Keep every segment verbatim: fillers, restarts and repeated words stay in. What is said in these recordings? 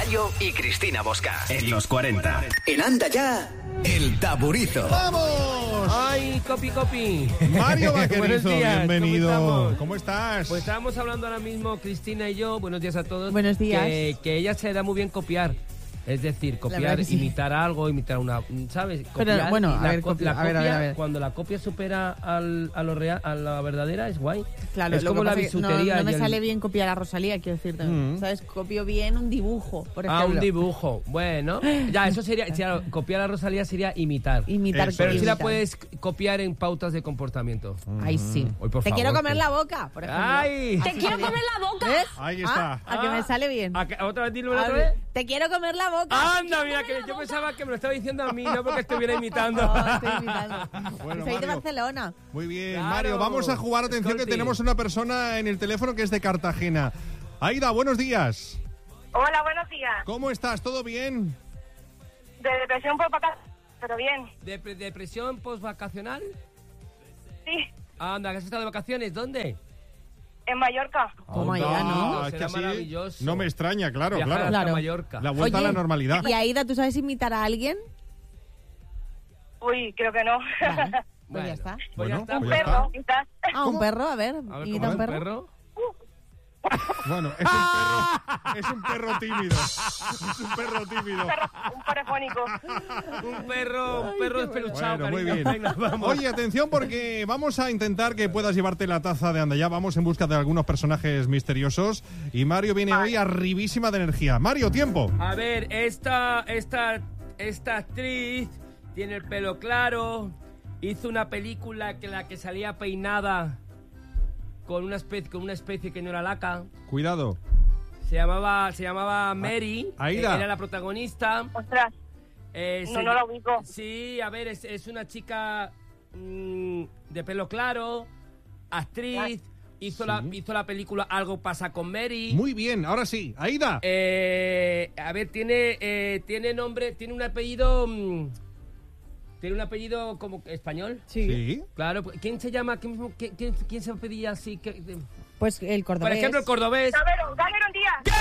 Mario y Cristina Bosca. En los cuarenta. En Anda Ya, El Taburizo. ¡Vamos! ¡Ay, copi, copi! Mario Vaquerizo, Buenos días, bienvenido. ¿cómo estamos? ¿Cómo estás? Pues estábamos hablando ahora mismo, Cristina y yo, buenos días a todos. Buenos días. Que, que ella se da muy bien copiar. Es decir, copiar, sí. imitar algo, imitar una... ¿Sabes? Copiar. Pero, bueno, a la, ver, co- copia- la a ver, a ver, copia, a ver. cuando la copia supera al, a, lo real, a la verdadera, es guay. Claro, es lo como que la pasa es que bisutería. No, no me y el- sale bien copiar a Rosalía, quiero decirte. Mm. ¿Sabes? Copio bien un dibujo, por ejemplo. Ah, un dibujo. Bueno, ya, eso sería... sería- copiar a Rosalía sería imitar. Imitar. Eso Pero es. si la imitar. puedes copiar en pautas de comportamiento. Ay, sí. Hoy, por Te favor, quiero comer que- la boca, por ejemplo. ¡Ay! Así ¡Te quiero sería. comer la boca! ¿Ves? Ahí está. Ah, a que me sale bien. ¿A que- ¿Otra vez dilo A otra ver, vez? te quiero comer la boca. Anda, mira, que yo pensaba que me lo estaba diciendo a mí, no porque estuviera imitando. No, estoy imitando. Bueno, Soy de Mario. Barcelona. Muy bien, Claro. Mario. Vamos a jugar. Atención, que Escolti. tenemos una persona en el teléfono que es de Cartagena. Aida, buenos días. Hola, buenos días. ¿Cómo estás? ¿Todo bien? De depresión por vacaciones, pero bien. Dep- ¿Depresión postvacacional? Sí, Anda, que has estado de vacaciones, ¿dónde? en Mallorca. Toma ya, ¿no? Ah, es que Será así maravilloso. no me extraña, claro, Viajar claro. hasta Claro. Mallorca. La vuelta a la Oye, normalidad. Y Aida, ¿tú sabes imitar a alguien? Uy, creo que no. Vale, pues Bueno. ya está. Pues ya Bueno, está. Un pues ya perro, quizás. Ah, un perro, a ver. A ver, imita ¿cómo un es perro. un perro? Bueno, es un perro, es un perro tímido. Es un perro tímido. Un perro, un perrofónico. Un perro, un perro despeluchado, Bueno, muy cariño. bien. Venga, vamos. Oye, atención porque vamos a intentar que puedas llevarte la taza de Anda Ya. Vamos en busca de algunos personajes misteriosos. Y Mario viene hoy arribísima de energía. Mario, tiempo. A ver, esta, esta, esta actriz tiene el pelo claro, hizo una película que la que salía peinada con una especie, con una especie que no era laca. Cuidado. Se llamaba, se llamaba Mary. Aida. eh, Era la protagonista. Ostras, Eh, no, se- no la ubico. Sí, a ver, es, es una chica mm, de pelo claro, actriz. Hizo, la, hizo la película Algo pasa con Mary. Muy bien, ahora sí. Aida. Eh, a ver, tiene, eh, tiene nombre, tiene un apellido. mm, tiene un apellido como español. Sí. Claro, ¿quién se llama? ¿Quién, quién, quién- quién se pedía así? ¿Qué- qué- Pues el Por cordobés. ejemplo, el cordobés. Cameron, Cameron Díaz.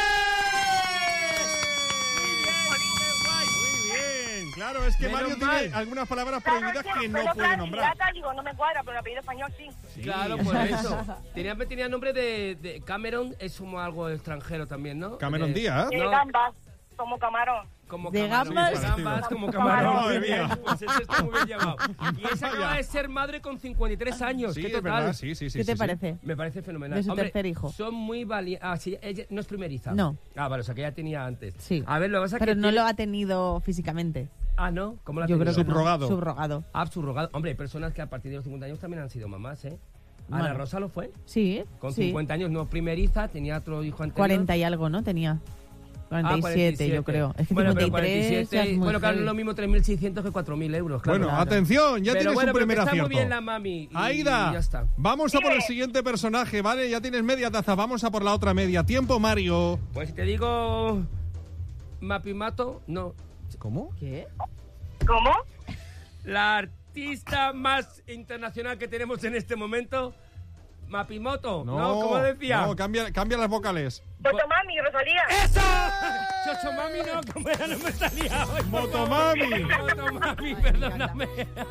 Muy bien. Claro, es que Menos Mario mal. tiene algunas palabras Claro, prohibidas es que no pelo puede claro y nombrar. pirata, digo, no me cuadra, pero el apellido español sí. Sí. Claro, por eso. Tenía, tenía nombre de, de Cameron, es como algo extranjero también, ¿no? Cameron De- Díaz. De No. gambas, como camarón. Como De camarón. gambas. De gambas, como Camarón. camarón. Madre Muy bien, mía. pues ese está muy bien llamado. Y esa acaba Vaya. de ser madre con cincuenta y tres años. Sí, ¿Qué es total? verdad, sí, sí, sí. ¿Qué sí, te sí. parece? Me parece fenomenal. De su Hombre, tercer hijo. Son muy valientes. Ah, sí, ella no es primeriza. No. Ah, vale, o sea que ya tenía antes. Sí. A ver, lo que pasa es Pero que no tiene- lo ha tenido físicamente. Ah, ¿no? ¿Cómo la Yo creo que no. Subrogado. Subrogado. Ah, subrogado. Hombre, hay personas que a partir de los cincuenta años también han sido mamás, ¿eh? Ana Bueno. Rosa lo fue. Sí. Con sí. cincuenta años, no primeriza, tenía otro hijo anterior. cuarenta y algo, ¿no? Tenía. cuarenta y siete, Ah, yo creo. Es que bueno, pero cincuenta y tres cuarenta y siete, ya es muy bueno, claro, no heavy. es lo mismo tres mil seiscientos que cuatro mil euros, claro. Bueno, Claro. atención, ya Pero tienes bueno, un primer pero está acierto. muy bien la mami. y- Aida, y ya está. vamos a por el Dime. siguiente personaje, ¿vale? Ya tienes media taza, vamos a por la otra media. Tiempo, Mario. Pues si te digo Mapimato, no. ¿Cómo? ¿Qué? ¿Cómo? La artista más internacional que tenemos en este momento, Mapimoto, ¿no? ¿Cómo decía? No, cambia, cambia las vocales. Totomami, Rosalía. ¡Eso! Chochomami no, como era, no me salía hoy. Motomami. Motomami, perdóname.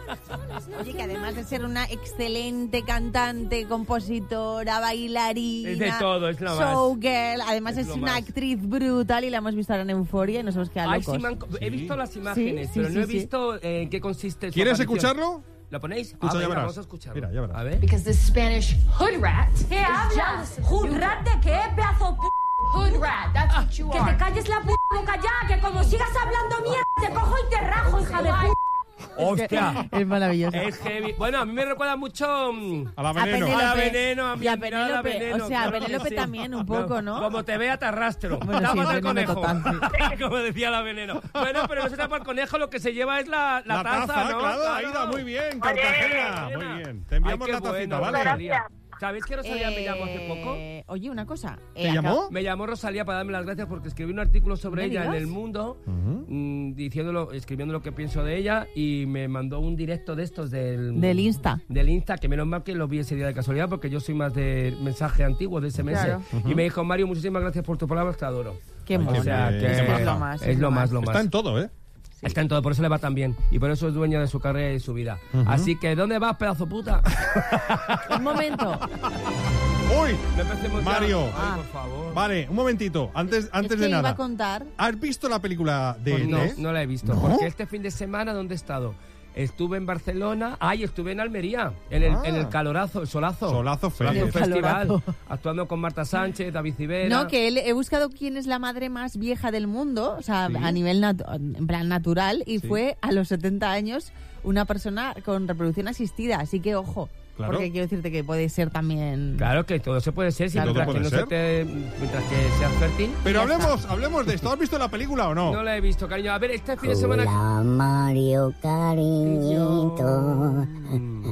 Oye, que además de ser una excelente cantante, compositora, bailarina, Es de todo, es lo más. showgirl, además Es es, lo una más. actriz brutal y la hemos visto ahora en Euforia y nos hemos quedado Ay, locos. sí, me han- he visto las imágenes, Sí, pero sí, no he sí, sí. visto eh, en qué consiste su ¿Quieres aparición. escucharlo? ¿Lo ponéis? Escucha, ah, ya venga, verás. vamos a escucharlo. Mira, ya verás. A ver. Because this Spanish hood rat. ¿Qué hablas? ¿Hood rat de qué, pedazo p***? Hood rat, that's what you Que are. te calles la p*** boca ya, que como sigas hablando mierda, te cojo y te rajo, hija de p***. ¡Hostia! Es maravilloso. Es heavy. Bueno, a mí me recuerda mucho mm, A la A veneno. Penélope. a la veneno, a mi Y a admirada Penélope, veneno. o sea, a claro que Penélope sí. también un poco, ¿no? Como te vea, te arrastro. Bueno, sí, Tápate el veneno conejo. total, Como decía la veneno. Bueno, pero no se tapa el conejo, lo que se lleva es la, la, La taza, ¿no? claro, Aida, muy bien, Cartagena. Buena. Muy bien, te enviamos Ay, qué la tacita, bueno, ¿vale? Rosalía. ¿Sabéis que Rosalía me llamó hace poco? Eh, Oye, una cosa. ¿Te eh, llamó? acá- Me llamó Rosalía para darme las gracias porque escribí un artículo sobre ¿Me ella en digas? El Mundo, Ujú. mm, diciéndolo, escribiendo lo que pienso de ella, y me mandó un directo de estos del... Del Insta. Del Insta, que menos mal que lo vi ese día de casualidad, porque yo soy más de mensaje antiguo, de S M S. Claro. Y me dijo, Mario, muchísimas gracias por tus palabras, te adoro. Qué mono. O sea, Qué- que qué maja. es lo más. es lo más, lo más. Está en todo, ¿eh? Está en todo, por eso le va tan bien. Y por eso es dueño de su carrera y su vida. Así que, ¿dónde vas, pedazo puta? Un momento. ¡Uy! No empecemos ya. Mario. Ay, Ah. por favor. Vale, un momentito. Antes, antes es que de iba nada. a contar. ¿Has visto la película de Pues no, E T? no la he visto. ¿No? Porque este fin de semana, ¿dónde he estado? Estuve en Barcelona. Ay, estuve en Almería. En el, Ah. en el calorazo, el solazo. Solazo Fest. Solazo El Festival. calorazo. Actuando con Marta Sánchez, David Civera. No, que él- he buscado quién es la madre más vieja del mundo, o sea, Sí. a nivel natu- en plan natural, y Sí. fue a los setenta años una persona con reproducción asistida, así que ojo, Claro. porque quiero decirte que puede ser también... Claro que todo se puede ser, si Claro. mientras, Todo que puede no se te, mientras que seas fértil. Pero Ya hablemos, hablemos de esto. ¿Has visto la película o no? No la he visto, cariño. A ver, este fin de semana... Hola, Mario, cariñito. Mm.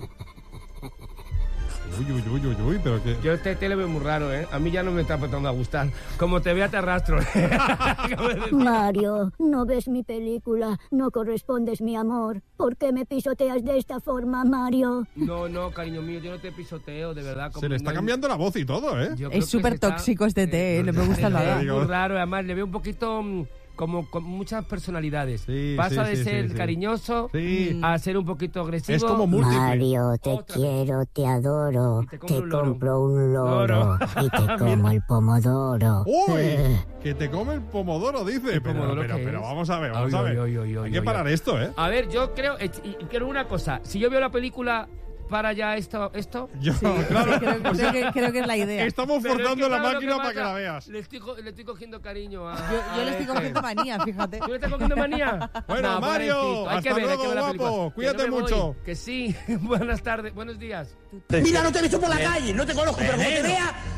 Uy, uy, uy, uy, uy, pero que... Yo este tele veo muy raro, ¿eh? A mí ya no me está empezando a gustar. Como te vea, te arrastro. Acabo de decir. Mario, no ves mi película, no correspondes mi amor. ¿Por qué me pisoteas de esta forma, Mario? No, no, cariño mío, yo no te pisoteo, de verdad. como Se le está no hay- cambiando la voz y todo, ¿eh? Yo creo que Es súper se está- tóxico este té, ¿eh? No me gusta es nada. digo. muy raro, además le veo un poquito mm, como con muchas personalidades. Sí, Pasa sí, de sí, ser sí, sí. cariñoso Sí. a ser un poquito agresivo. Es como múltiple. Mario, te Otra vez. quiero, te adoro. Y te compro Te un loro. compro un loro Loro. y te como el pomodoro. ¡Uy! Eh, Que te come el pomodoro, dice. ¿El Pero, pomodoro pero, qué pero es? vamos a ver, vamos Ay, a ver. ay, ay, ay, Hay que ay, parar ay. esto, ¿eh? A ver, yo creo, eh, y, y quiero una cosa, si yo veo la película para ya esto, esto Yo, Sí, claro, creo, o sea, creo que, creo que es la idea. estamos Pero es forzando que, la ¿sabes lo máquina que para que pasa? la veas. Le estoy, co- le estoy cogiendo cariño a... Yo, yo le estoy a cogiendo este. manía, fíjate. ¿Tú le estás cogiendo manía? Bueno, No, Mario, pobrecito. Hay que hasta ver, hay que luego, ver la guapo. película. Que Cuídate no me voy, mucho. Que sí. Buenas tardes, buenos días. Mira, no te he visto por la calle, no te conozco, pero como te vea,